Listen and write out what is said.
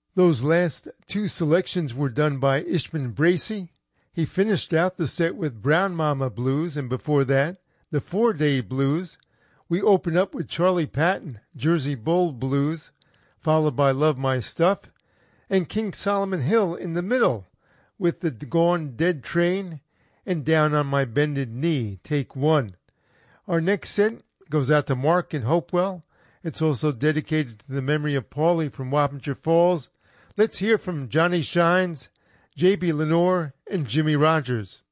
Those last two selections were done by Ishman Bracey. He finished out the set with Brown Mama Blues, and before that, the 4-Day Blues. We open up with Charlie Patton, Jersey Bowl Blues, followed by Love My Stuff, and King Solomon Hill in the middle with the Gone Dead Train and Down on My Bended Knee, Take 1. Our next set goes out to Mark in Hopewell. It's also dedicated to the memory of Paulie from Wappinger Falls. Let's hear from Johnny Shines, J.B. Lenore, and Jimmy Rogers.